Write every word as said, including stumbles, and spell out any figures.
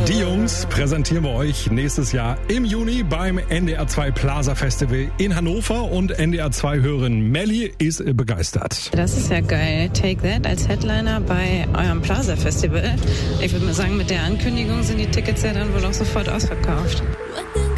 Die Jungs präsentieren wir euch nächstes Jahr im Juni beim N D R zwei Plaza Festival in Hannover und N D R zwei Hörerin Melli ist begeistert. Das ist ja geil. Take That als Headliner bei eurem Plaza Festival. Ich würde mal sagen, mit der Ankündigung sind die Tickets ja dann wohl auch sofort ausverkauft.